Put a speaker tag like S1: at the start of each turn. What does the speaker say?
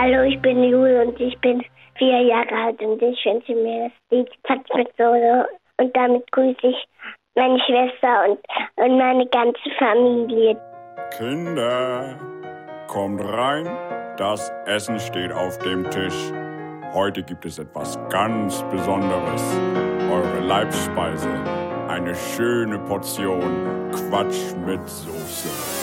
S1: Hallo, ich bin Jule und ich bin 4 Jahre alt und ich wünsche mir das Lied Fatz mit Sohle. Und damit grüße ich meine Schwester und meine ganze Familie.
S2: Kinder, kommt rein, das Essen steht auf dem Tisch. Heute gibt es etwas ganz Besonderes. Eure Leibspeise, eine schöne Portion Quatsch mit Soße.